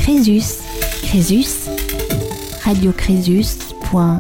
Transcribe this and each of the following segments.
Crésus. Crésus, radiocrésus.fr.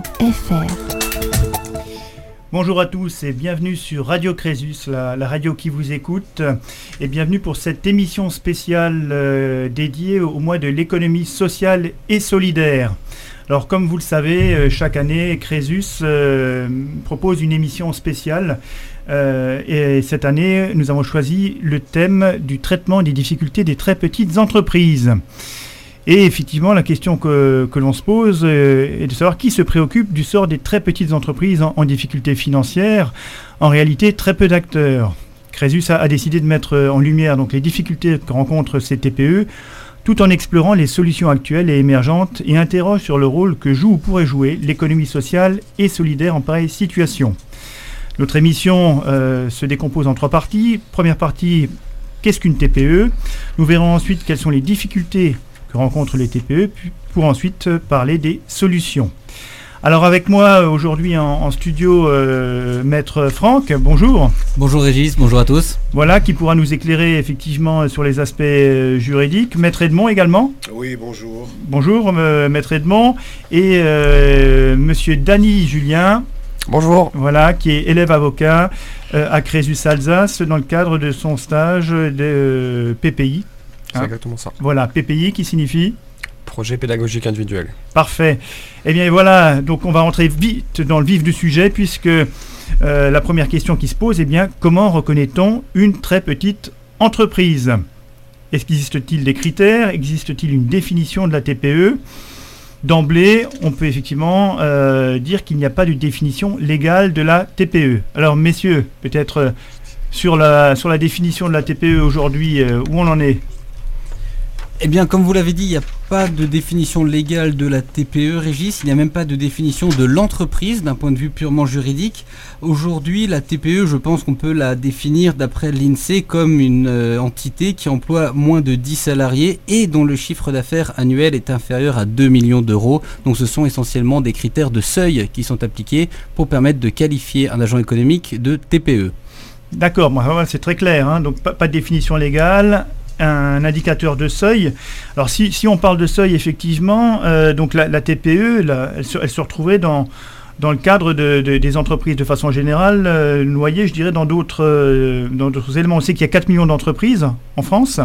Bonjour à tous et bienvenue sur Radio Crésus, la radio qui vous écoute, et bienvenue pour cette émission spéciale dédiée au mois de l'économie sociale et solidaire. Alors comme vous le savez, chaque année, Crésus propose une émission spéciale et cette année, nous avons choisi le thème du traitement des difficultés des très petites entreprises. Et effectivement, la question que l'on se pose est de savoir qui se préoccupe du sort des très petites entreprises en difficulté financière. En réalité, très peu d'acteurs. Crésus a décidé de mettre en lumière donc, les difficultés que rencontrent ces TPE, tout en explorant les solutions actuelles et émergentes et interroge sur le rôle que joue ou pourrait jouer l'économie sociale et solidaire en pareille situation. Notre émission se décompose en 3 parties. Première partie, qu'est-ce qu'une TPE ? Nous verrons ensuite quelles sont les difficultés que rencontrent les TPE, pour ensuite parler des solutions. Alors avec moi aujourd'hui en studio, Maître Franck, bonjour. Bonjour Régis, bonjour à tous. Voilà, qui pourra nous éclairer effectivement sur les aspects juridiques. Maître Edmond également. Oui, bonjour. Bonjour Maître Edmond. Et Monsieur Dany Julien. Bonjour. Voilà, qui est élève avocat à Crésus Alsace dans le cadre de son stage de PPI. C'est exactement ça. Voilà, PPI qui signifie Projet pédagogique individuel. Parfait. Eh bien voilà, donc on va rentrer vite dans le vif du sujet puisque la première question qui se pose est bien comment reconnaît-on une très petite entreprise ? Existe-t-il des critères ? Existe-t-il une définition de la TPE ? D'emblée, on peut effectivement dire qu'il n'y a pas de définition légale de la TPE. Alors messieurs, peut-être sur la définition de la TPE aujourd'hui, où on en est ? Eh bien, comme vous l'avez dit, il n'y a pas de définition légale de la TPE, Régis. Il n'y a même pas de définition de l'entreprise d'un point de vue purement juridique. Aujourd'hui, la TPE, je pense qu'on peut la définir d'après l'INSEE comme une entité qui emploie moins de 10 salariés et dont le chiffre d'affaires annuel est inférieur à 2 millions d'euros. Donc ce sont essentiellement des critères de seuil qui sont appliqués pour permettre de qualifier un agent économique de TPE. D'accord, c'est très clair, hein. Donc pas de définition légale. Un indicateur de seuil. Alors si on parle de seuil, effectivement, donc la TPE, elle se retrouverait dans le cadre des entreprises de façon générale, noyée, je dirais, dans d'autres éléments. On sait qu'il y a 4 millions d'entreprises en France.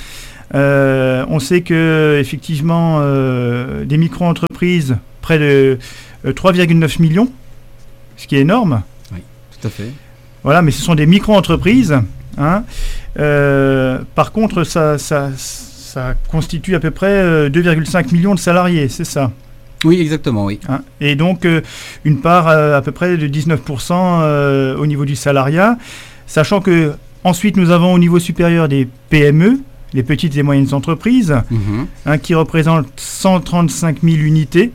On sait que effectivement des micro-entreprises, près de 3,9 millions, ce qui est énorme. Oui, tout à fait. Voilà, mais ce sont des micro-entreprises. Hein. Par contre, ça constitue à peu près 2,5 millions de salariés, c'est ça ? Oui, exactement, oui. Hein. Et donc, une part à peu près de 19% au niveau du salariat, sachant que ensuite nous avons au niveau supérieur des PME, les petites et moyennes entreprises, qui représentent 135 000 unités.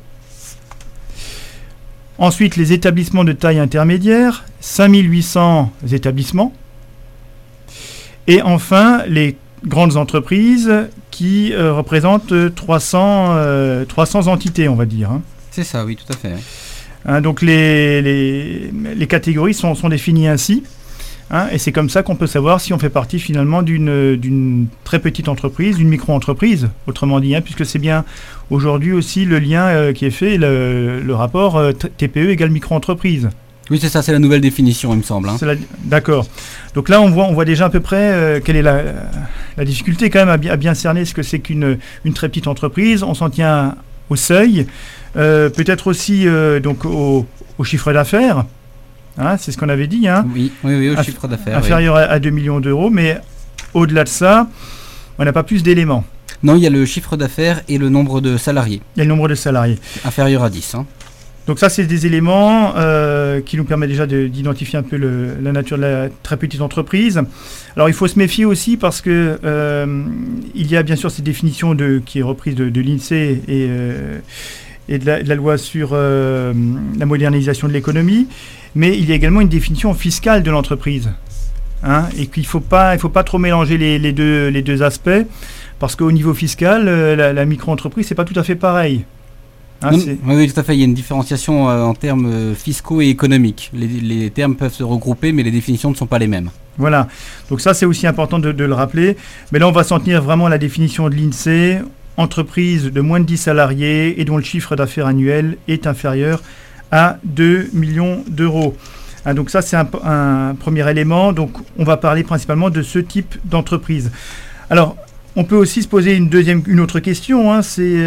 Ensuite, les établissements de taille intermédiaire, 5 800 établissements. Et enfin, les grandes entreprises qui représentent 300 entités, on va dire. Hein. C'est ça, oui, tout à fait. Hein, donc les catégories sont définies ainsi. Hein, et c'est comme ça qu'on peut savoir si on fait partie finalement d'une très petite entreprise, d'une micro-entreprise, autrement dit, hein, puisque c'est bien aujourd'hui aussi le lien qui est fait, le rapport TPE égale micro-entreprise. Oui, c'est ça, c'est la nouvelle définition, il me semble. Hein. D'accord. Donc là, on voit déjà à peu près quelle est la difficulté quand même à bien cerner ce que c'est qu'une très petite entreprise. On s'en tient au seuil, peut-être aussi donc au chiffre d'affaires. Hein, c'est ce qu'on avait dit. Hein. Oui, au chiffre d'affaires. Inférieur à 2 millions d'euros, mais au-delà de ça, on n'a pas plus d'éléments. Non, il y a le chiffre d'affaires et le nombre de salariés. Il y a le nombre de salariés. Inférieur à 10. Hein. Donc ça, c'est des éléments qui nous permettent déjà d'identifier un peu la nature de la très petite entreprise. Alors, il faut se méfier aussi parce que il y a bien sûr cette définition qui est reprise de l'INSEE et de la loi sur la modernisation de l'économie, mais il y a également une définition fiscale de l'entreprise. Hein, et qu'il faut pas trop mélanger les deux aspects parce qu'au niveau fiscal, la micro-entreprise, c'est pas tout à fait pareil. Hein, oui, tout à fait. Il y a une différenciation en termes fiscaux et économiques. Les termes peuvent se regrouper, mais les définitions ne sont pas les mêmes. Voilà. Donc ça, c'est aussi important de le rappeler. Mais là, on va s'en tenir vraiment à la définition de l'INSEE. entreprises de moins de 10 salariés et dont le chiffre d'affaires annuel est inférieur à 2 millions d'euros. Donc ça, c'est un premier élément. Donc on va parler principalement de ce type d'entreprise. Alors, on peut aussi se poser une autre question, c'est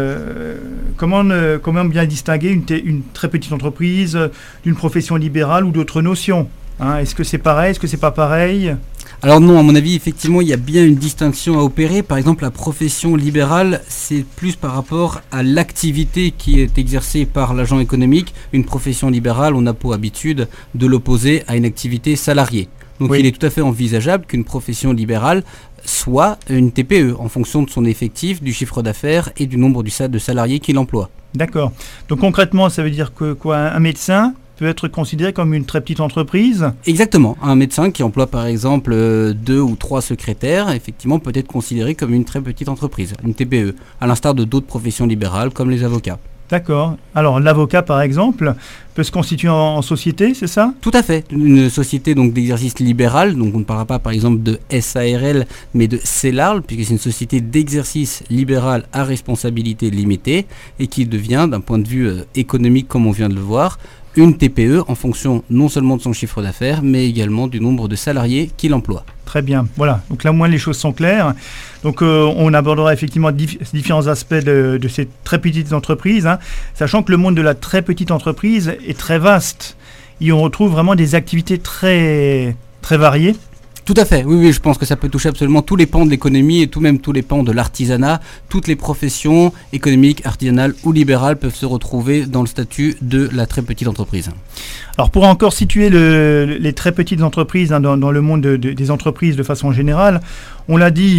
comment bien distinguer une très petite entreprise d'une profession libérale ou d'autres notions. Est-ce que c'est pareil? Est-ce que c'est pas pareil? Alors non, à mon avis, effectivement, il y a bien une distinction à opérer. Par exemple, la profession libérale, c'est plus par rapport à l'activité qui est exercée par l'agent économique. Une profession libérale, on a pour habitude de l'opposer à une activité salariée. Donc il est tout à fait envisageable qu'une profession libérale soit une TPE en fonction de son effectif, du chiffre d'affaires et du nombre de salariés qu'il emploie. D'accord. Donc concrètement, ça veut dire que un médecin peut être considéré comme une très petite entreprise? Exactement. Un médecin qui emploie par exemple 2 ou 3 secrétaires, effectivement, peut être considéré comme une très petite entreprise, une TPE, à l'instar de d'autres professions libérales comme les avocats. D'accord. Alors l'avocat, par exemple, peut se constituer en société, c'est ça? Tout à fait. Une société donc d'exercice libéral, donc on ne parlera pas par exemple de SARL, mais de CELARL, puisque c'est une société d'exercice libéral à responsabilité limitée et qui devient, d'un point de vue économique, comme on vient de le voir, une TPE en fonction non seulement de son chiffre d'affaires, mais également du nombre de salariés qu'il emploie. Très bien, voilà. Donc là, au moins, les choses sont claires. Donc, on abordera effectivement différents aspects de ces très petites entreprises, sachant que le monde de la très petite entreprise est très vaste. Et on retrouve vraiment des activités très, très variées. Tout à fait, oui, je pense que ça peut toucher absolument tous les pans de l'économie et même tous les pans de l'artisanat. Toutes les professions économiques, artisanales ou libérales peuvent se retrouver dans le statut de la très petite entreprise. Alors pour encore situer les très petites entreprises dans le monde des entreprises de façon générale, on l'a dit,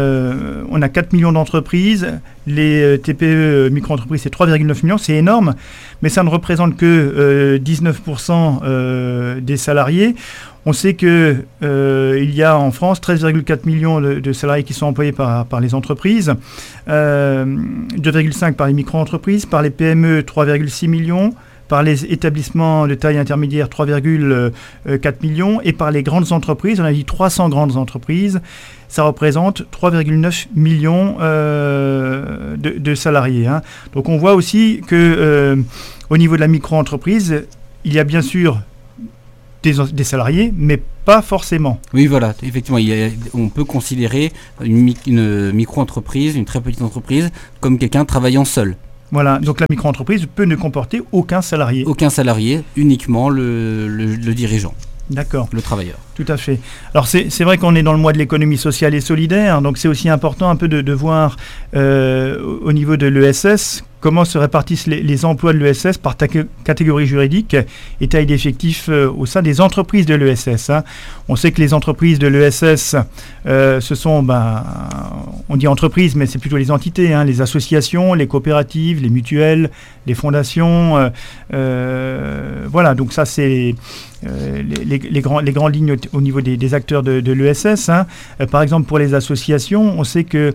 on a 4 millions d'entreprises, les TPE micro-entreprises c'est 3,9 millions, c'est énorme, mais ça ne représente que 19% des salariés. On sait qu'il y a en France 13,4 millions de salariés qui sont employés par les entreprises, 2,5 par les micro-entreprises, par les PME 3,6 millions, par les établissements de taille intermédiaire 3,4 millions et par les grandes entreprises, on a dit 300 grandes entreprises, ça représente 3,9 millions de salariés. Donc on voit aussi que au niveau de la micro-entreprise, il y a bien sûr des salariés, mais pas forcément. Oui, voilà, effectivement, on peut considérer une micro-entreprise, une très petite entreprise, comme quelqu'un travaillant seul. Voilà, donc la micro-entreprise peut ne comporter aucun salarié. Aucun salarié, uniquement le dirigeant. D'accord. Le travailleur. Tout à fait. Alors c'est vrai qu'on est dans le mois de l'économie sociale et solidaire, donc c'est aussi important un peu de voir au niveau de l'ESS comment se répartissent les emplois de l'ESS par catégorie juridique et taille d'effectifs au sein des entreprises de l'ESS. On sait que les entreprises de l'ESS, ce sont, on dit entreprises, mais c'est plutôt les entités, les associations, les coopératives, les mutuelles, les fondations. Voilà, donc ça c'est les grandes lignes au niveau des acteurs de l'ESS. Par exemple, pour les associations, on sait que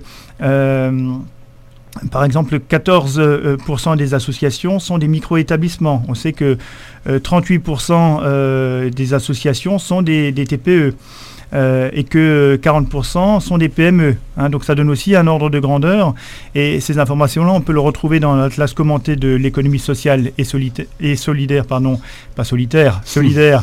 par exemple, 14% des associations sont des micro-établissements. On sait que 38% des associations sont des TPE et que 40% sont des PME. Donc ça donne aussi un ordre de grandeur. Et ces informations-là, on peut le retrouver dans l'atlas commenté de l'économie sociale et solidaire, solidaire,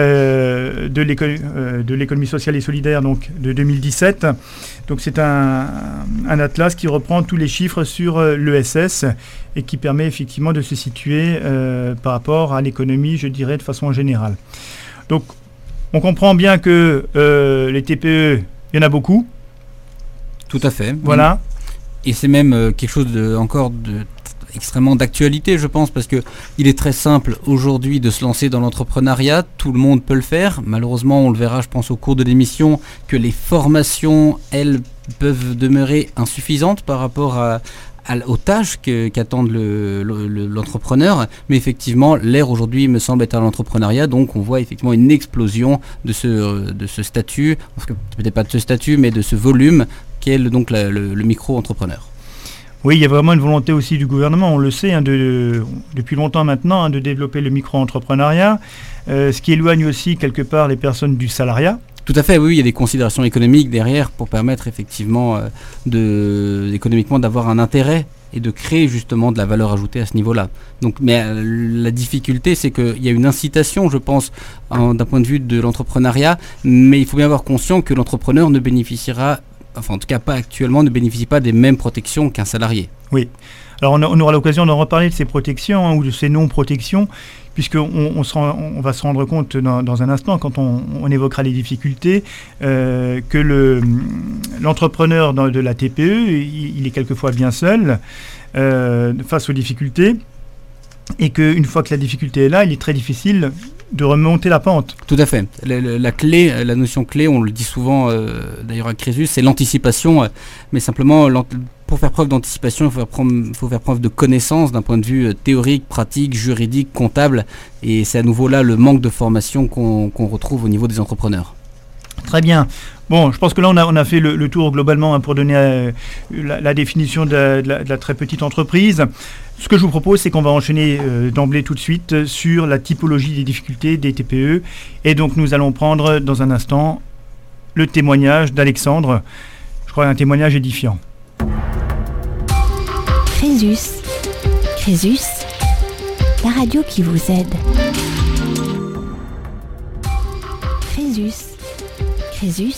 de l'économie sociale et solidaire donc, de 2017. Donc c'est un atlas qui reprend tous les chiffres sur l'ESS et qui permet effectivement de se situer par rapport à l'économie, je dirais, de façon générale. Donc on comprend bien que les TPE, il y en a beaucoup. Tout à fait. Voilà. Et c'est même quelque chose extrêmement d'actualité, je pense, parce que il est très simple aujourd'hui de se lancer dans l'entrepreneuriat. Tout le monde peut le faire. Malheureusement, on le verra, je pense, au cours de l'émission, que les formations, elles, peuvent demeurer insuffisantes par rapport aux tâches qu'attendent l'entrepreneur, mais effectivement l'ère aujourd'hui me semble être à l'entrepreneuriat, donc on voit effectivement une explosion de ce statut, peut-être pas de ce statut, mais de ce volume qu'est donc le micro-entrepreneur. Oui, il y a vraiment une volonté aussi du gouvernement, on le sait, depuis longtemps maintenant, de développer le micro-entrepreneuriat, ce qui éloigne aussi quelque part les personnes du salariat. Tout à fait, oui, il y a des considérations économiques derrière pour permettre effectivement économiquement d'avoir un intérêt et de créer justement de la valeur ajoutée à ce niveau-là. Donc, mais la difficulté, c'est qu'il y a une incitation, je pense, d'un point de vue de l'entrepreneuriat, mais il faut bien avoir conscience que l'entrepreneur ne bénéficiera, enfin en tout cas pas actuellement, ne bénéficie pas des mêmes protections qu'un salarié. Oui. Alors on aura l'occasion d'en reparler de ces protections ou de ces non-protections, puisqu'on va se rendre compte dans un instant, quand on évoquera les difficultés, que l'entrepreneur de la TPE, il est quelquefois bien seul face aux difficultés, et qu'une fois que la difficulté est là, il est très difficile de remonter la pente. Tout à fait. La notion clé, on le dit souvent d'ailleurs à Crésus, c'est l'anticipation, mais simplement pour faire preuve d'anticipation, il faut faire preuve de connaissance d'un point de vue théorique, pratique, juridique, comptable, et c'est à nouveau là le manque de formation qu'on retrouve au niveau des entrepreneurs. Très bien. Bon, je pense que là, on a fait le tour globalement pour donner la définition de la très petite entreprise. Ce que je vous propose, c'est qu'on va enchaîner d'emblée tout de suite sur la typologie des difficultés des TPE. Et donc, nous allons prendre dans un instant le témoignage d'Alexandre. Je crois un témoignage édifiant. Crésus. Crésus, la radio qui vous aide. Crésus. Crésus,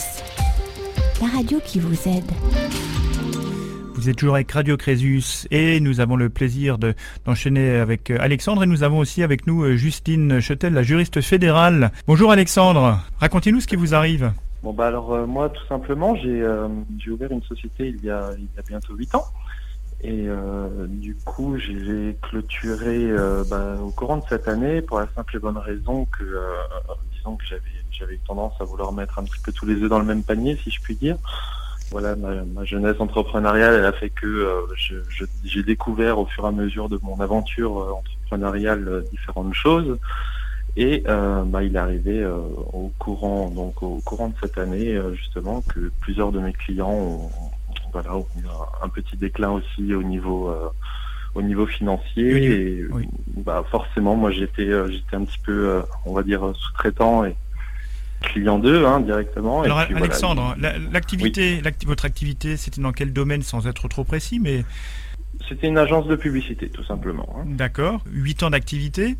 la radio qui vous aide. Vous êtes toujours avec Radio Crésus et nous avons le plaisir d'enchaîner avec Alexandre, et nous avons aussi avec nous Justine Chetel, la juriste fédérale. Bonjour Alexandre, racontez-nous ce qui vous arrive. Bon alors moi tout simplement j'ai ouvert une société il y a bientôt 8 ans, et du coup j'ai clôturé au courant de cette année pour la simple et bonne raison que disons que j'avais eu tendance à vouloir mettre un petit peu tous les œufs dans le même panier, si je puis dire. Voilà, ma jeunesse entrepreneuriale, elle a fait que j'ai découvert au fur et à mesure de mon aventure entrepreneuriale différentes choses. Et il est arrivé au courant de cette année justement que plusieurs de mes clients ont eu un petit déclin aussi au niveau financier. Oui, et oui. Forcément, moi j'étais un petit peu on va dire sous-traitant et client d'eux directement. Alors et puis, Alexandre, l'activité, oui. votre activité, c'était dans quel domaine, sans être trop précis, mais... C'était une agence de publicité, tout simplement. D'accord, 8 ans d'activité.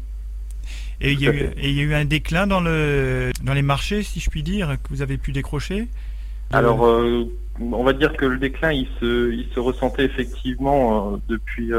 Et il y a eu un déclin dans les marchés, si je puis dire, que vous avez pu décrocher. Alors, on va dire que le déclin, il se ressentait effectivement depuis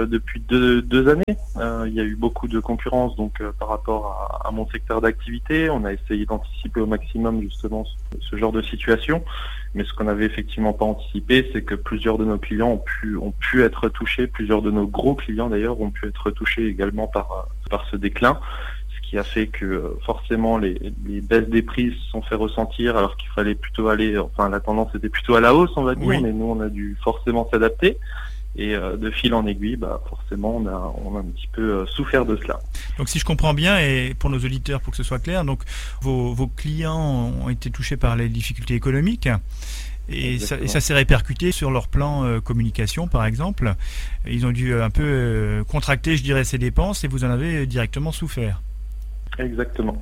2 années. Il y a eu beaucoup de concurrence donc par rapport à mon secteur d'activité. On a essayé d'anticiper au maximum justement ce genre de situation. Mais ce qu'on n'avait effectivement pas anticipé, c'est que plusieurs de nos clients ont pu être touchés, plusieurs de nos gros clients d'ailleurs ont pu être touchés également par ce déclin. Qui a fait que forcément les baisses des prix se sont fait ressentir, alors qu'il fallait plutôt la tendance était plutôt à la hausse, on va dire, oui. Mais nous on a dû forcément s'adapter, et de fil en aiguille, forcément on a un petit peu souffert de cela. Donc si je comprends bien, et pour nos auditeurs pour que ce soit clair, donc vos clients ont été touchés par les difficultés économiques, et ça s'est répercuté sur leur plan communication par exemple. Ils ont dû un peu contracter, je dirais, ces dépenses, et vous en avez directement souffert. Exactement.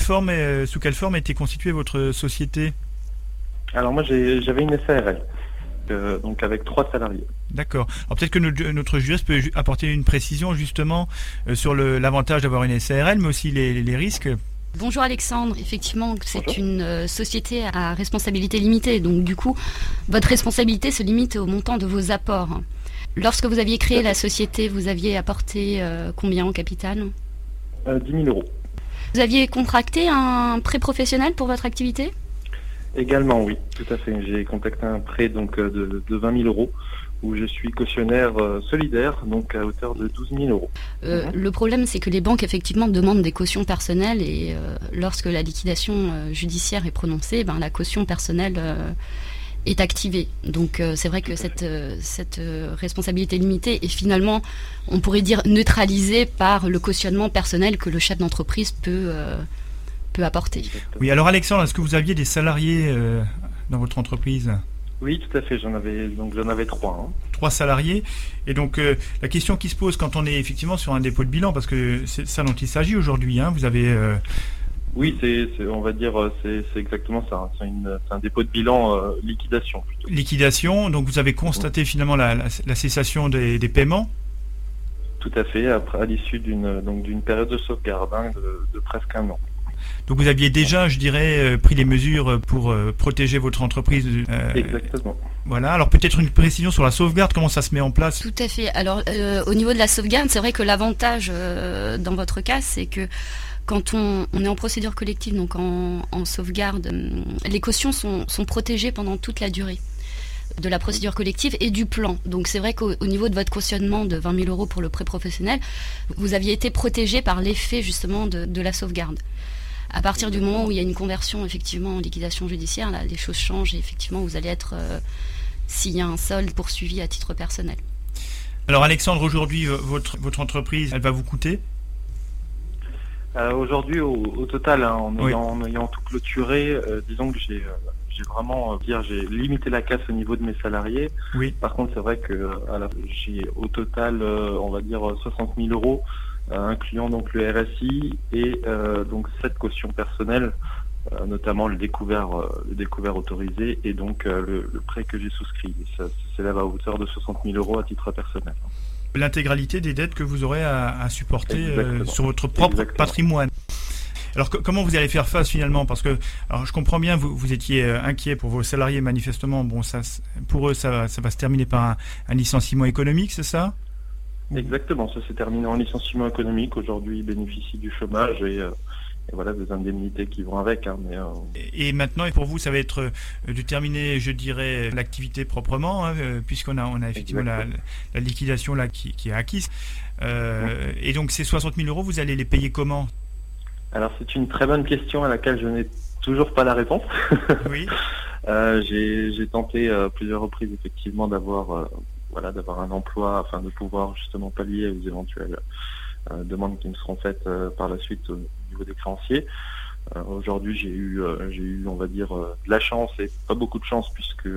Sous quelle forme était constituée votre société ? Alors moi j'avais une SARL, donc avec 3 salariés. D'accord. Alors peut-être que notre juriste peut apporter une précision justement sur l'avantage d'avoir une SARL, mais aussi les risques. Bonjour Alexandre, effectivement c'est Bonjour. Une société à responsabilité limitée, donc du coup votre responsabilité se limite au montant de vos apports. Lorsque vous aviez créé la société, vous aviez apporté combien en capital ? 10 000 euros. Vous aviez contracté un prêt professionnel pour votre activité ? Également, oui, tout à fait. J'ai contacté un prêt donc de 20 000 euros où je suis cautionnaire solidaire, donc à hauteur de 12 000 euros. Le problème, c'est que les banques, effectivement, demandent des cautions personnelles, et lorsque la liquidation judiciaire est prononcée, la caution personnelle est activée. Donc c'est vrai que cette responsabilité limitée est finalement, on pourrait dire, neutralisée par le cautionnement personnel que le chef d'entreprise peut apporter. Oui, alors Alexandre, est-ce que vous aviez des salariés dans votre entreprise ? Oui, tout à fait, j'en avais 3. 3 salariés. Et donc la question qui se pose quand on est effectivement sur un dépôt de bilan, parce que c'est ça dont il s'agit aujourd'hui, vous avez Oui, on va dire, c'est exactement ça. C'est un dépôt de bilan liquidation. Plutôt. Liquidation, donc vous avez constaté finalement la cessation des paiements? Tout à fait, après, à l'issue d'une période de sauvegarde de presque un an. Donc vous aviez déjà, je dirais, pris les mesures pour protéger votre entreprise. Exactement. Voilà, alors peut-être une précision sur la sauvegarde, comment ça se met en place? Tout à fait. Alors au niveau de la sauvegarde, c'est vrai que l'avantage dans votre cas, c'est que quand on est en procédure collective, donc en sauvegarde, les cautions sont protégées pendant toute la durée de la procédure collective et du plan. Donc c'est vrai qu'au niveau de votre cautionnement de 20 000 € pour le prêt professionnel, vous aviez été protégé par l'effet justement de la sauvegarde. À partir du moment où il y a une conversion effectivement en liquidation judiciaire, là, les choses changent et effectivement vous allez être, s'il y a un solde, poursuivi à titre personnel. Alors Alexandre, aujourd'hui, votre entreprise, elle va vous coûter? Aujourd'hui, au total, en ayant tout clôturé, disons que j'ai vraiment j'ai limité la casse au niveau de mes salariés. Oui. Par contre, c'est vrai que j'ai au total, on va dire 60 000 €, incluant donc le RSI et donc 7 cautions personnelles, notamment le découvert autorisé et donc le prêt que j'ai souscrit. Ça s'élève à hauteur de 60 000 € à titre personnel. L'intégralité des dettes que vous aurez à supporter sur votre propre patrimoine. Alors comment vous allez faire face finalement? Parce que, alors je comprends bien, vous étiez inquiet pour vos salariés manifestement. Bon, ça, pour eux, ça va se terminer par un licenciement économique, c'est ça? Exactement, ça s'est terminé en licenciement économique. Aujourd'hui, ils bénéficient du chômage et voilà, des indemnités qui vont avec. Et maintenant, et pour vous, ça va être de terminer, je dirais, l'activité proprement, puisqu'on a effectivement la liquidation là qui est acquise. Et donc ces 60 000 €, vous allez les payer comment? Alors c'est une très bonne question à laquelle je n'ai toujours pas la réponse. Oui. J'ai tenté plusieurs reprises effectivement d'avoir un emploi afin de pouvoir justement pallier aux éventuelles demandes qui me seront faites par la suite au niveau des créanciers. Aujourd'hui j'ai eu on va dire de la chance et pas beaucoup de chance puisque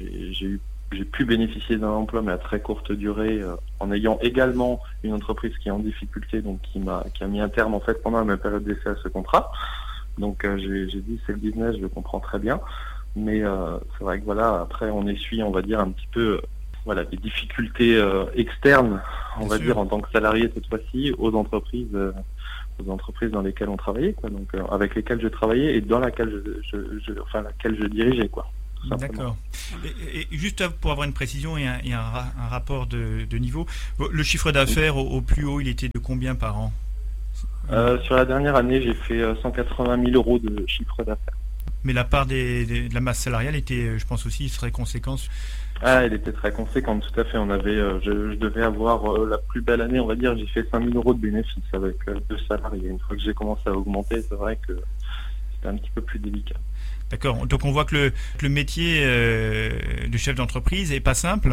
j'ai pu bénéficier d'un emploi mais à très courte durée en ayant également une entreprise qui est en difficulté, donc qui a mis un terme en fait pendant ma période d'essai à ce contrat. Donc j'ai dit c'est le business, je le comprends très bien, mais c'est vrai que voilà, après on essuie, on va dire un petit peu des difficultés externes, on va dire en tant que salarié cette fois-ci aux entreprises dans lesquelles on travaillait, quoi. Donc avec lesquelles je travaillais et dans laquelle laquelle je dirigeais, quoi. D'accord. Et juste pour avoir une précision et un rapport de niveau, le chiffre d'affaires au plus haut, il était de combien par an? Sur la dernière année, j'ai fait 180 000 € de chiffre d'affaires. Mais la part de la masse salariale était, je pense aussi, très conséquente. Elle était très conséquente, tout à fait. On avait, je devais avoir la plus belle année, on va dire, j'ai fait 5 000 € de bénéfices avec 2 salariés. Une fois que j'ai commencé à augmenter, c'est vrai que c'était un petit peu plus délicat. D'accord, donc on voit que le métier de chef d'entreprise n'est pas simple.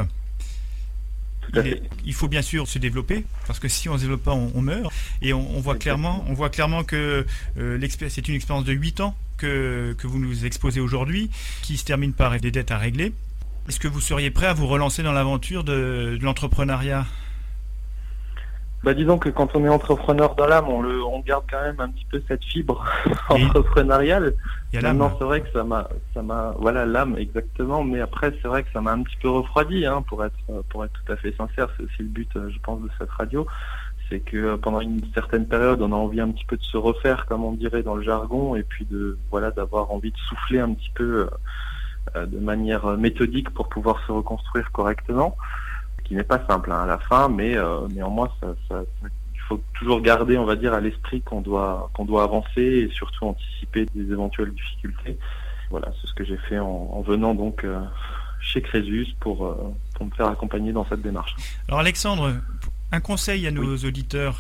Il faut bien sûr se développer, parce que si on ne se développe pas, on meurt. Et on voit clairement que c'est une expérience de 8 ans que vous nous exposez aujourd'hui, qui se termine par des dettes à régler. Est-ce que vous seriez prêt à vous relancer dans l'aventure de l'entrepreneuriat? Disons que quand on est entrepreneur dans l'âme, on garde quand même un petit peu cette fibre entrepreneuriale. Maintenant, c'est vrai que ça m'a, voilà, l'âme exactement. Mais après, c'est vrai que ça m'a un petit peu refroidi, pour être tout à fait sincère. C'est aussi le but, je pense, de cette radio. C'est que pendant une certaine période, on a envie un petit peu de se refaire, comme on dirait dans le jargon, et puis d'avoir envie de souffler un petit peu de manière méthodique pour pouvoir se reconstruire correctement. Qui n'est pas simple à la fin, mais néanmoins, il faut toujours garder, on va dire, à l'esprit qu'on doit avancer et surtout anticiper des éventuelles difficultés. Voilà, c'est ce que j'ai fait en venant donc chez Crésus pour me faire accompagner dans cette démarche. Alors Alexandre, un conseil à nos auditeurs?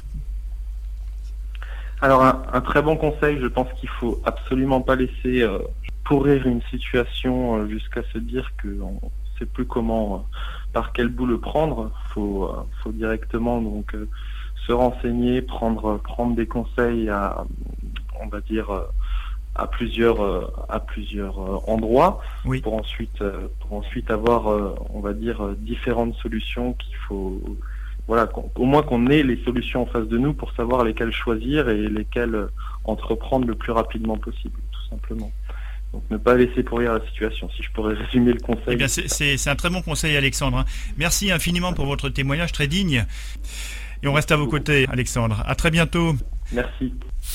Alors un très bon conseil, je pense qu'il faut absolument pas laisser pourrir une situation jusqu'à se dire qu'on ne sait plus par quel bout le prendre. Faut directement donc se renseigner, prendre des conseils on va dire à plusieurs endroits, oui. pour ensuite avoir on va dire différentes solutions voilà, au moins qu'on ait les solutions en face de nous pour savoir lesquelles choisir et lesquelles entreprendre le plus rapidement possible, tout simplement. Donc ne pas laisser pourrir la situation, si je pourrais résumer le conseil. Eh bien, c'est un très bon conseil, Alexandre. Merci infiniment pour votre témoignage très digne. Et on reste à vos côtés, Alexandre. À très bientôt. Merci.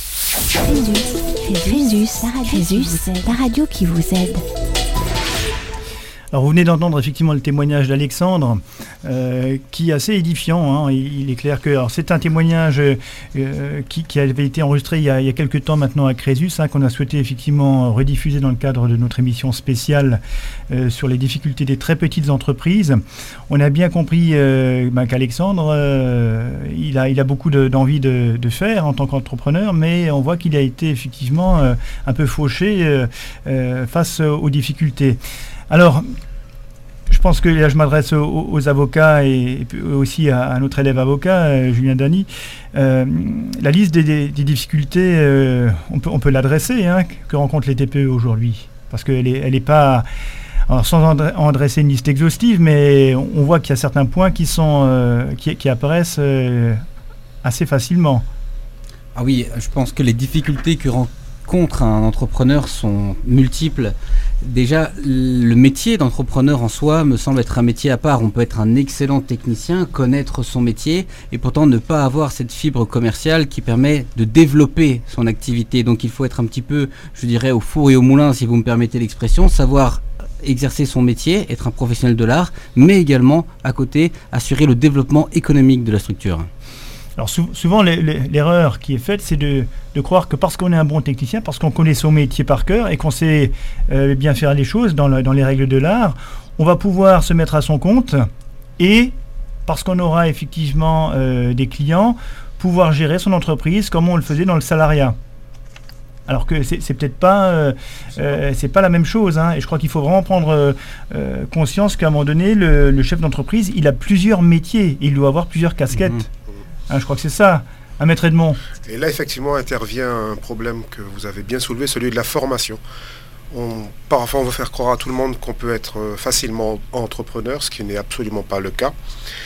Crésus, la radio qui vous aide. Alors vous venez d'entendre effectivement le témoignage d'Alexandre, qui est assez édifiant. Il est clair que c'est un témoignage qui avait été enregistré il y a quelques temps maintenant à Crésus, qu'on a souhaité effectivement rediffuser dans le cadre de notre émission spéciale sur les difficultés des très petites entreprises. On a bien compris qu'Alexandre, il a beaucoup d'envie de faire en tant qu'entrepreneur, mais on voit qu'il a été effectivement un peu fauché face aux difficultés. Alors, je pense que là, je m'adresse aux avocats et aussi à notre élève avocat, Julien Dany. La liste des difficultés, on peut l'adresser, que rencontrent les TPE aujourd'hui. Parce qu'elle est pas... Alors, sans en dresser une liste exhaustive, mais on voit qu'il y a certains points qui apparaissent assez facilement. Ah oui, je pense que les difficultés que rencontre un entrepreneur sont multiples. Déjà, le métier d'entrepreneur en soi me semble être un métier à part. On peut être un excellent technicien, connaître son métier et pourtant ne pas avoir cette fibre commerciale qui permet de développer son activité. Donc il faut être un petit peu, je dirais, au four et au moulin, si vous me permettez l'expression, savoir exercer son métier, être un professionnel de l'art, mais également, à côté, assurer le développement économique de la structure. Alors souvent, l'erreur qui est faite, c'est de croire que parce qu'on est un bon technicien, parce qu'on connaît son métier par cœur et qu'on sait bien faire les choses dans les règles de l'art, on va pouvoir se mettre à son compte et, parce qu'on aura effectivement des clients, pouvoir gérer son entreprise comme on le faisait dans le salariat. Alors que c'est peut-être pas, c'est pas la même chose, et je crois qu'il faut vraiment prendre conscience qu'à un moment donné, le chef d'entreprise, il a plusieurs métiers, il doit avoir plusieurs casquettes. Je crois que c'est ça, Maître Edmond. Et là, effectivement, intervient un problème que vous avez bien soulevé, celui de la formation. Parfois, on veut faire croire à tout le monde qu'on peut être facilement entrepreneur, ce qui n'est absolument pas le cas.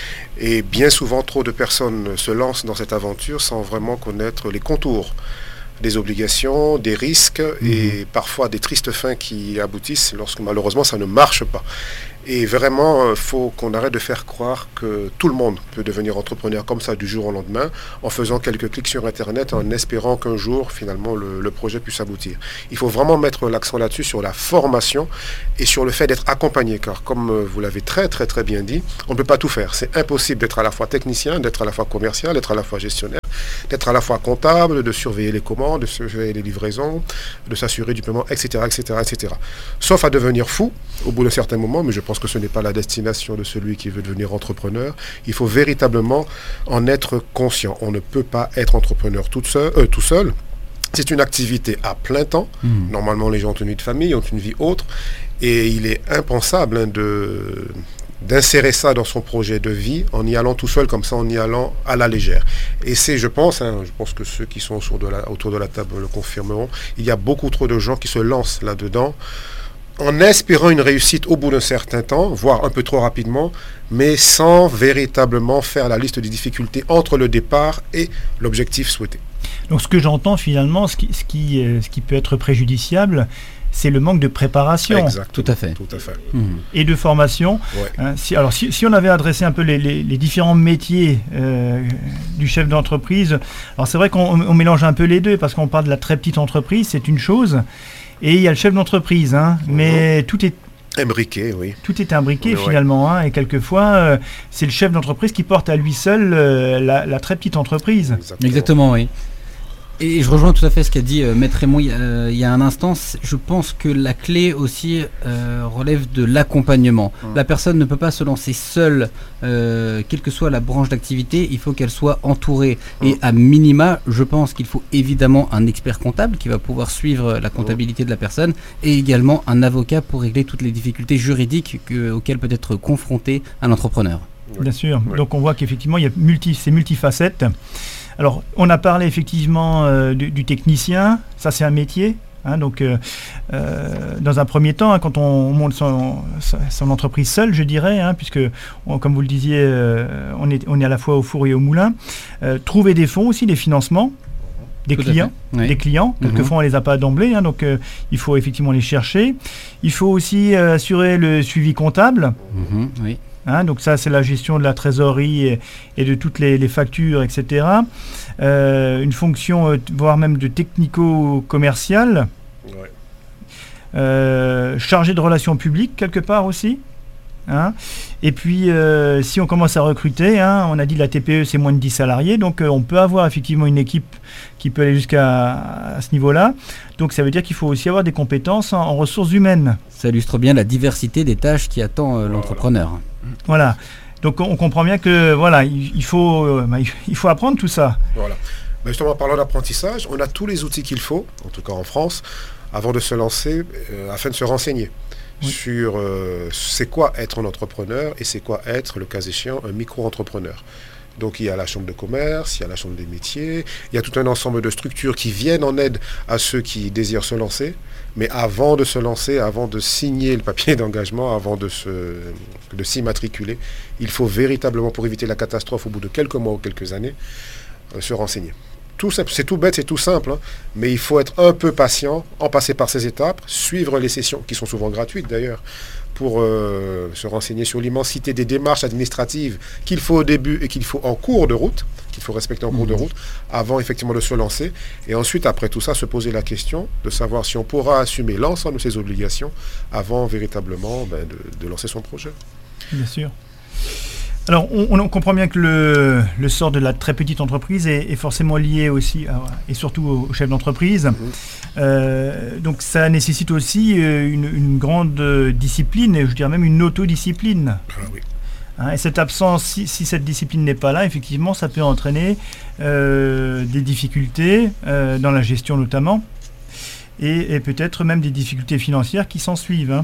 Et bien souvent, trop de personnes se lancent dans cette aventure sans vraiment connaître les contours des obligations, des risques et parfois des tristes fins qui aboutissent lorsque malheureusement ça ne marche pas. Et vraiment, il faut qu'on arrête de faire croire que tout le monde peut devenir entrepreneur comme ça du jour au lendemain, en faisant quelques clics sur Internet, en espérant qu'un jour, finalement, le projet puisse aboutir. Il faut vraiment mettre l'accent là-dessus, sur la formation et sur le fait d'être accompagné, car comme vous l'avez très très très bien dit, on ne peut pas tout faire. C'est impossible d'être à la fois technicien, d'être à la fois commercial, d'être à la fois gestionnaire, d'être à la fois comptable, de surveiller les commandes, de surveiller les livraisons, de s'assurer du paiement, etc., etc., etc. Sauf à devenir fou au bout d'un certain moment, mais je pense que ce n'est pas la destination de celui qui veut devenir entrepreneur. Il faut véritablement en être conscient. On ne peut pas être entrepreneur tout seul. C'est une activité à plein temps. Normalement, les gens ont une vie de famille, ont une vie autre, et il est impensable d'insérer ça dans son projet de vie en y allant tout seul, comme ça, en y allant à la légère. Et c'est, je pense que ceux qui sont autour de la table le confirmeront, il y a beaucoup trop de gens qui se lancent là-dedans en espérant une réussite au bout d'un certain temps, voire un peu trop rapidement, mais sans véritablement faire la liste des difficultés entre le départ et l'objectif souhaité. Donc ce que j'entends finalement, ce qui peut être préjudiciable, c'est le manque de préparation. Exact. Tout à fait. Et de formation. Ouais. Si on avait adressé un peu les différents métiers du chef d'entreprise, alors c'est vrai qu'on mélange un peu les deux, parce qu'on parle de la très petite entreprise, c'est une chose, et il y a le chef d'entreprise, mais tout est imbriqué, oui. Tout est imbriqué finalement, et quelquefois c'est le chef d'entreprise qui porte à lui seul la très petite entreprise. Exactement, oui. Et je rejoins tout à fait ce qu'a dit Maître Raymond il y a un instant. Je pense que la clé aussi relève de l'accompagnement. La personne ne peut pas se lancer seule, quelle que soit la branche d'activité, il faut qu'elle soit entourée. Et à minima, je pense qu'il faut évidemment un expert comptable qui va pouvoir suivre la comptabilité de la personne, et également un avocat pour régler toutes les difficultés juridiques auxquelles peut être confronté un entrepreneur. Bien sûr. Donc on voit qu'effectivement, il y a c'est multifacette. Alors, on a parlé effectivement du technicien, ça c'est un métier, Donc, dans un premier temps, quand on monte son entreprise seul, je dirais, puisque, comme vous le disiez, on est à la fois au four et au moulin, trouver des fonds aussi, des financements, des clients. Quelquefois, on ne les a pas d'emblée, donc il faut effectivement les chercher. Il faut aussi assurer le suivi comptable. Oui. Donc ça, c'est la gestion de la trésorerie et de toutes les factures, etc. Une fonction, voire même de technico-commercial. Ouais. Chargé de relations publiques, quelque part aussi. Et puis, si on commence à recruter, on a dit la TPE, c'est moins de 10 salariés, donc on peut avoir effectivement une équipe qui peut aller jusqu'à ce niveau-là. Donc ça veut dire qu'il faut aussi avoir des compétences en ressources humaines. Ça illustre bien la diversité des tâches qui attend l'entrepreneur. Voilà. Donc on comprend bien que il faut apprendre tout ça. Voilà. Justement, en parlant d'apprentissage, on a tous les outils qu'il faut, en tout cas en France, avant de se lancer, afin de se renseigner sur c'est quoi être un entrepreneur et c'est quoi être, le cas échéant, un micro-entrepreneur. Donc il y a la chambre de commerce, il y a la chambre des métiers, il y a tout un ensemble de structures qui viennent en aide à ceux qui désirent se lancer. Mais avant de se lancer, avant de signer le papier d'engagement, avant de s'immatriculer, il faut véritablement, pour éviter la catastrophe au bout de quelques mois ou quelques années, se renseigner. C'est tout bête, c'est tout simple, mais il faut être un peu patient, en passer par ces étapes, suivre les sessions, qui sont souvent gratuites d'ailleurs, pour se renseigner sur l'immensité des démarches administratives qu'il faut au début et qu'il faut en cours de route, qu'il faut respecter en cours de route, avant effectivement de se lancer. Et ensuite, après tout ça, se poser la question de savoir si on pourra assumer l'ensemble de ses obligations avant véritablement de lancer son projet. Bien sûr. Alors, on comprend bien que le sort de la très petite entreprise est forcément lié aussi, et surtout au chef d'entreprise. Donc, ça nécessite aussi une grande discipline, et je dirais même une autodiscipline. Oui. Et cette absence, si cette discipline n'est pas là, effectivement, ça peut entraîner des difficultés dans la gestion notamment, et peut-être même des difficultés financières qui s'en suivent.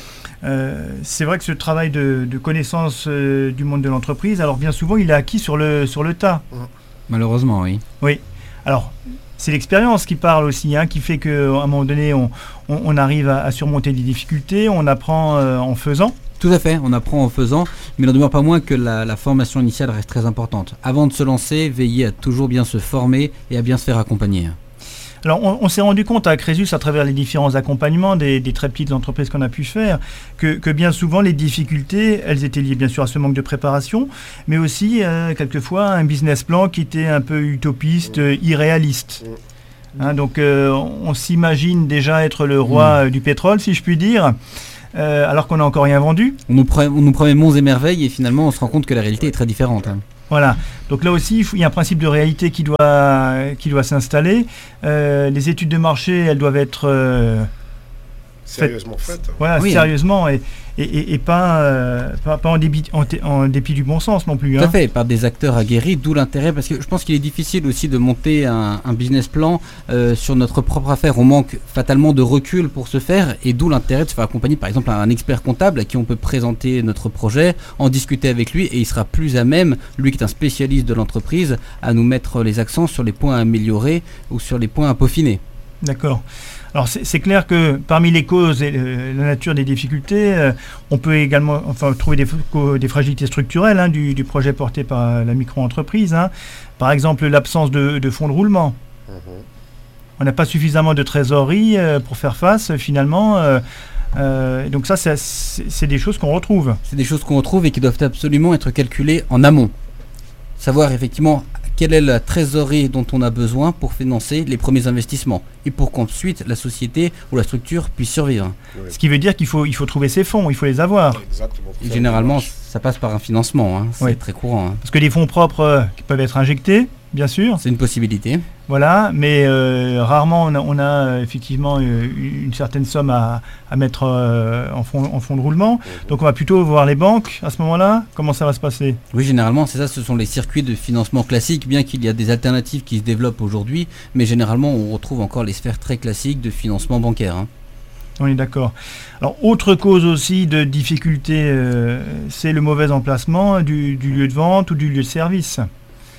C'est vrai que ce travail de connaissance du monde de l'entreprise, alors bien souvent, il est acquis sur le tas. Malheureusement, oui. Oui. Alors, c'est l'expérience qui parle aussi, qui fait qu'à un moment donné, on arrive à surmonter des difficultés, on apprend en faisant. Tout à fait, on apprend en faisant, mais il n'en demeure pas moins que la formation initiale reste très importante. Avant de se lancer, veillez à toujours bien se former et à bien se faire accompagner. Alors, on s'est rendu compte à Crésus, à travers les différents accompagnements des très petites entreprises qu'on a pu faire, que bien souvent, les difficultés, elles étaient liées bien sûr à ce manque de préparation, mais aussi, quelquefois, un business plan qui était un peu utopiste, irréaliste. Donc, on s'imagine déjà être le roi du pétrole, si je puis dire, alors qu'on n'a encore rien vendu. On nous promet monts et merveilles, et finalement, on se rend compte que la réalité est très différente. Voilà, donc là aussi, il y a un principe de réalité qui doit s'installer. Les études de marché, elles doivent être sérieusement faites. Voilà, oui, sérieusement, et pas en dépit du bon sens non plus. Tout à fait, par des acteurs aguerris, d'où l'intérêt, parce que je pense qu'il est difficile aussi de monter un business plan sur notre propre affaire. On manque fatalement de recul pour ce faire, et d'où l'intérêt de se faire accompagner par exemple un expert comptable à qui on peut présenter notre projet, en discuter avec lui, et il sera plus à même, lui qui est un spécialiste de l'entreprise, à nous mettre les accents sur les points à améliorer ou sur les points à peaufiner. D'accord. Alors c'est clair que parmi les causes et la nature des difficultés, on peut également trouver des fragilités structurelles du projet porté par la micro-entreprise. Par exemple, l'absence de fonds de roulement. On n'a pas suffisamment de trésorerie pour faire face finalement. Donc ça, c'est des choses qu'on retrouve. C'est des choses qu'on retrouve et qui doivent absolument être calculées en amont. Savoir effectivement quelle est la trésorerie dont on a besoin pour financer les premiers investissements et pour qu'ensuite la société ou la structure puisse survivre. Oui. Ce qui veut dire qu'il faut trouver ces fonds, il faut les avoir. Exactement. Et généralement, ça passe par un financement, c'est très courant. Parce que les fonds propres qui peuvent être injectés, bien sûr. C'est une possibilité. Voilà, mais rarement on a effectivement une certaine somme à mettre en fonds de roulement. Donc on va plutôt voir les banques à ce moment-là. Comment ça va se passer ? Oui, généralement, c'est ça, ce sont les circuits de financement classiques, bien qu'il y a des alternatives qui se développent aujourd'hui, mais généralement on retrouve encore les sphères très classiques de financement bancaire. On est d'accord. Alors, autre cause aussi de difficulté, c'est le mauvais emplacement du lieu de vente ou du lieu de service.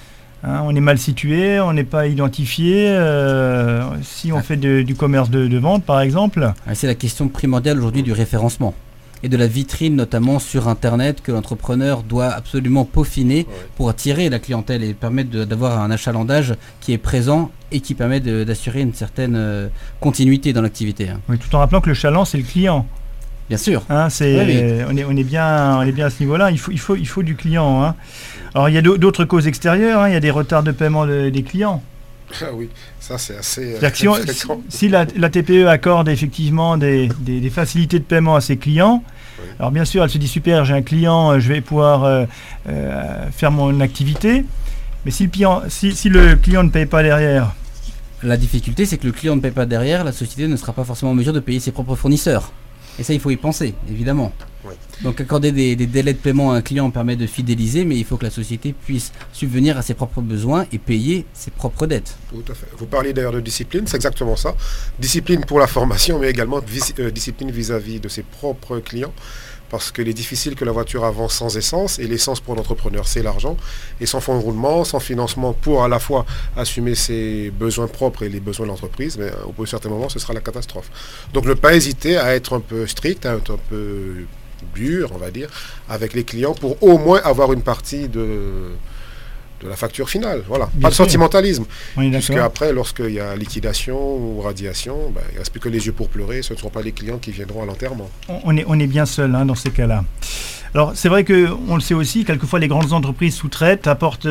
Hein, on est mal situé, on n'est pas identifié. Si on fait du commerce de vente, par exemple. C'est la question primordiale aujourd'hui du référencement et de la vitrine, notamment sur Internet, que l'entrepreneur doit absolument peaufiner pour attirer la clientèle et permettre d'avoir un achalandage qui est présent et qui permet d'assurer une certaine continuité dans l'activité. Oui, tout en rappelant que le chaland, c'est le client. Bien sûr. Hein, on est bien à ce niveau-là. Il faut du client. Hein. Alors il y a d'autres causes extérieures. Hein. Il y a des retards de paiement des clients. Ah oui, ça c'est assez si la TPE accorde effectivement des facilités de paiement à ses clients, alors bien sûr elle se dit super, j'ai un client, je vais pouvoir faire mon activité, mais si le client ne paye pas derrière. La difficulté, c'est que le client ne paye pas derrière, la société ne sera pas forcément en mesure de payer ses propres fournisseurs. Et ça, il faut y penser, évidemment. Ouais. Donc accorder des délais de paiement à un client permet de fidéliser, mais il faut que la société puisse subvenir à ses propres besoins et payer ses propres dettes. Tout à fait. Vous parlez d'ailleurs de discipline, c'est exactement ça. Discipline pour la formation, mais également discipline vis-à-vis de ses propres clients. Parce qu'il est difficile que la voiture avance sans essence, et l'essence pour l'entrepreneur, c'est l'argent. Et sans fonds de roulement, sans financement pour à la fois assumer ses besoins propres et les besoins de l'entreprise, mais au bout de certains moments, ce sera la catastrophe. Donc ne pas hésiter à être un peu strict, à être un peu dur, on va dire, avec les clients pour au moins avoir une partie de la facture finale. Voilà. Pas de sentimentalisme. Puisque après, lorsqu'il y a liquidation ou radiation, il ne reste plus que les yeux pour pleurer. Ce ne seront pas les clients qui viendront à l'enterrement. On est bien seul dans ces cas-là. Alors c'est vrai qu'on le sait aussi, quelquefois les grandes entreprises sous-traitent, apportent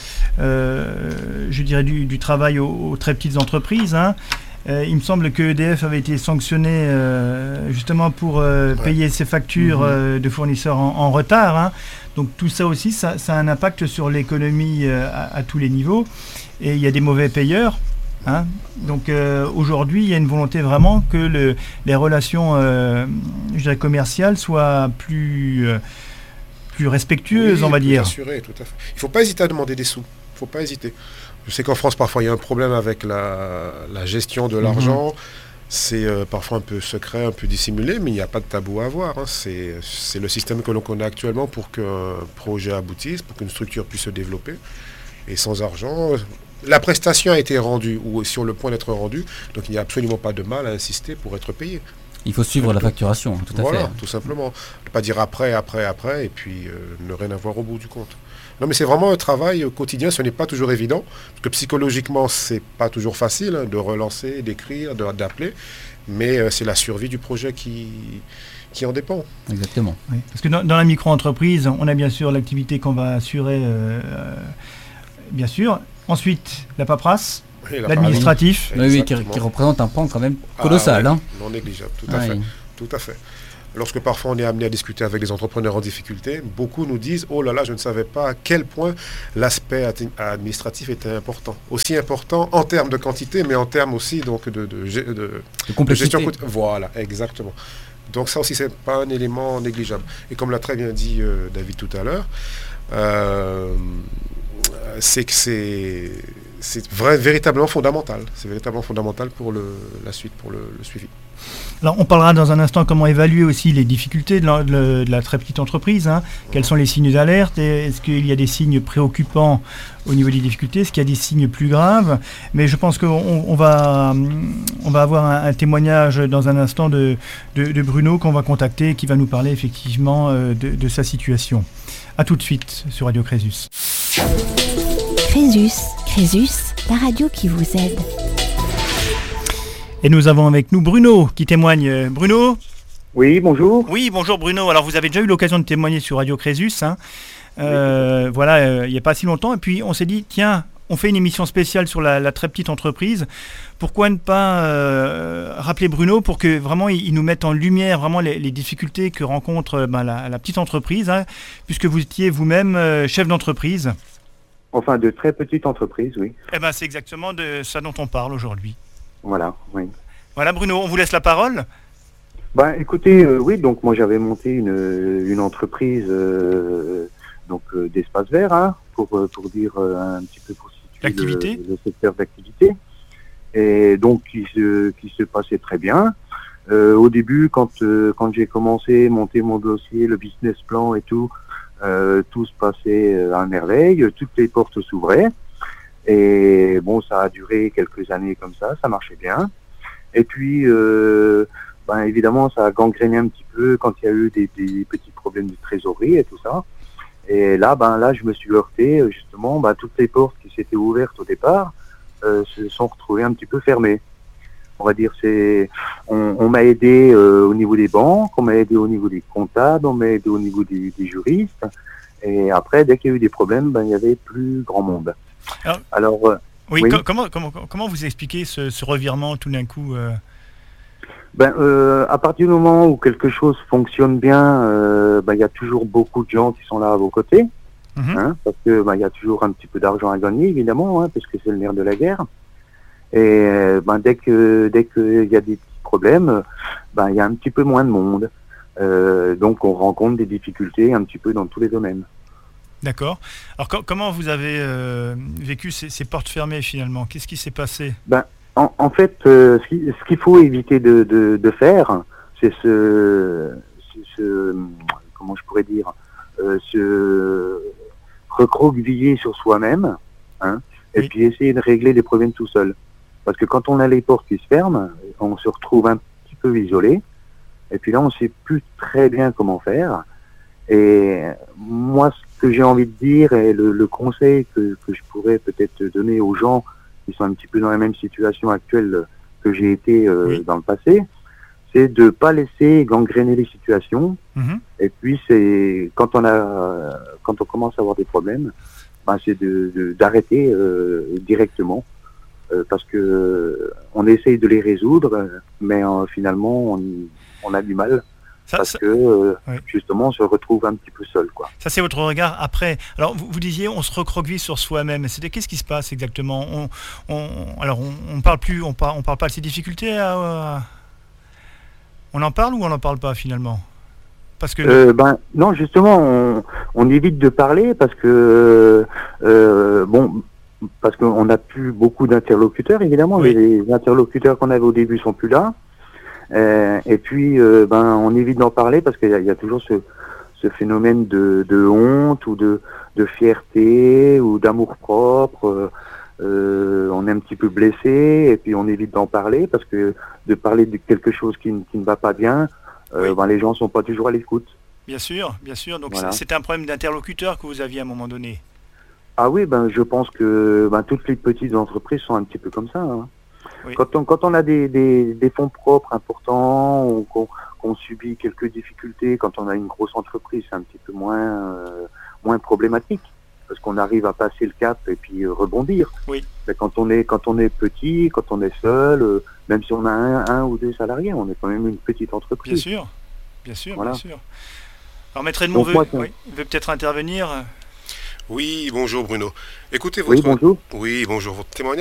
je dirais du travail aux très petites entreprises. Hein. Il me semble que EDF avait été sanctionné justement pour payer ses factures de fournisseurs en retard. Hein. Donc tout ça aussi, ça a un impact sur l'économie à tous les niveaux. Et il y a des mauvais payeurs. Hein. Donc aujourd'hui, il y a une volonté vraiment que les relations je dirais commerciales soient plus respectueuses, on va dire. Assuré, tout à fait. Il ne faut pas hésiter à demander des sous. Il ne faut pas hésiter. Je sais qu'en France, parfois, il y a un problème avec la gestion de l'argent. C'est parfois un peu secret, un peu dissimulé, mais il n'y a pas de tabou à avoir. Hein. C'est le système que l'on connaît actuellement pour qu'un projet aboutisse, pour qu'une structure puisse se développer. Et sans argent, la prestation a été rendue, ou sur le point d'être rendue, donc il n'y a absolument pas de mal à insister pour être payé. Il faut suivre la facturation, tout à fait. Voilà, tout simplement. Ne pas dire après, et puis ne rien avoir au bout du compte. Non, mais c'est vraiment un travail quotidien, ce n'est pas toujours évident, parce que psychologiquement, c'est pas toujours facile de relancer, d'écrire, d'appeler, mais c'est la survie du projet qui en dépend. Exactement. Oui. Parce que dans la micro-entreprise, on a bien sûr l'activité qu'on va assurer, bien sûr. Ensuite, la paperasse, l'administratif. Oui, qui représente un pan quand même colossal. Non négligeable, tout à fait. Tout à fait. Lorsque parfois on est amené à discuter avec des entrepreneurs en difficulté, beaucoup nous disent « Oh là là, je ne savais pas à quel point l'aspect administratif était important. » Aussi important en termes de quantité, mais en termes aussi donc, de complexité. De gestion. Voilà, exactement. Donc ça aussi, ce n'est pas un élément négligeable. Et comme l'a très bien dit David tout à l'heure, c'est que c'est véritablement fondamental. C'est véritablement fondamental pour la suite, pour le suivi. Alors, on parlera dans un instant comment évaluer aussi les difficultés de la très petite entreprise. Hein. Quels sont les signes d'alerte? Est-ce qu'il y a des signes préoccupants au niveau des difficultés? Est-ce qu'il y a des signes plus graves? Mais je pense qu'on va avoir un témoignage dans un instant de Bruno qu'on va contacter, qui va nous parler effectivement de sa situation. A tout de suite sur Radio Crésus. Crésus, la radio qui vous aide. Et nous avons avec nous Bruno qui témoigne. Bruno ? Oui, bonjour. Oui, bonjour Bruno. Alors vous avez déjà eu l'occasion de témoigner sur Radio Crésus. Hein. Voilà, il n'y a pas si longtemps. Et puis on s'est dit, tiens, on fait une émission spéciale sur la très petite entreprise. Pourquoi ne pas rappeler Bruno pour que vraiment il nous mette en lumière vraiment les difficultés que rencontre la petite entreprise, hein, puisque vous étiez vous-même chef d'entreprise. Enfin, de très petite entreprise, oui. Eh ben, c'est exactement de ça dont on parle aujourd'hui. Voilà, oui. Voilà Bruno, on vous laisse la parole. Écoutez, oui, donc moi j'avais monté une entreprise d'espace vert, hein, pour dire un petit peu pour situer le secteur d'activité. Et donc qui se passait très bien. Au début, quand j'ai commencé, monter mon dossier, le business plan et tout se passait à merveille, toutes les portes s'ouvraient. Et bon, ça a duré quelques années comme ça marchait bien. Et puis, évidemment, ça a gangréné un petit peu quand il y a eu des petits problèmes de trésorerie et tout ça. Et là, je me suis heurté, justement, toutes les portes qui s'étaient ouvertes au départ se sont retrouvées un petit peu fermées. On va dire, on m'a aidé au niveau des banques, on m'a aidé au niveau des comptables, on m'a aidé au niveau des juristes. Et après, dès qu'il y a eu des problèmes, il n'y avait plus grand monde. Alors oui. Comment vous expliquez ce revirement tout d'un coup à partir du moment où quelque chose fonctionne bien, il y a toujours beaucoup de gens qui sont là à vos côtés, parce que il y a toujours un petit peu d'argent à gagner, évidemment, parce que c'est le nerf de la guerre. Et dès qu'il y a des petits problèmes, il y a un petit peu moins de monde. Donc on rencontre des difficultés un petit peu dans tous les domaines. D'accord. Alors comment vous avez vécu ces portes fermées finalement? Qu'est-ce qui s'est passé? En fait, ce qu'il faut éviter de faire, c'est comment je pourrais dire, se recroqueviller sur soi-même, et puis essayer de régler les problèmes tout seul. Parce que quand on a les portes qui se ferment, on se retrouve un petit peu isolé, et puis là, on ne sait plus très bien comment faire. Et moi, ce que j'ai envie de dire, et le conseil que je pourrais peut-être donner aux gens qui sont un petit peu dans la même situation actuelle que j'ai été dans le passé, c'est de ne pas laisser gangréner les situations. Et puis, c'est quand on commence à avoir des problèmes, c'est d'arrêter directement. Parce que on essaye de les résoudre, mais finalement on a du mal justement on se retrouve un petit peu seul, quoi. Ça, c'est votre regard après. Alors vous disiez on se recroqueville sur soi-même. Qu'est-ce qui se passe exactement? On parle plus, on parle pas de ces difficultés. On en parle ou on n'en parle pas finalement? Parce que non, justement on évite de parler parce que parce qu'on n'a plus beaucoup d'interlocuteurs, évidemment. Oui. Les interlocuteurs qu'on avait au début sont plus là. Et puis, on évite d'en parler parce qu'il y a toujours ce phénomène de honte ou de fierté ou d'amour-propre. On est un petit peu blessé et puis on évite d'en parler parce que de parler de quelque chose qui ne va pas bien, les gens ne sont pas toujours à l'écoute. Bien sûr. Donc voilà. C'était un problème d'interlocuteur que vous aviez à un moment donné. Ah oui, je pense que toutes les petites entreprises sont un petit peu comme ça. Oui. Quand on a des fonds propres importants, ou qu'on subit quelques difficultés, quand on a une grosse entreprise, c'est un petit peu moins problématique, parce qu'on arrive à passer le cap et puis rebondir. Oui. Mais quand on est petit, quand on est seul, même si on a un ou deux salariés, on est quand même une petite entreprise. Bien sûr. Alors Maître Edmond veut peut-être intervenir. Oui, bonjour Bruno. Écoutez bonjour. Oui, bonjour. Votre témoignage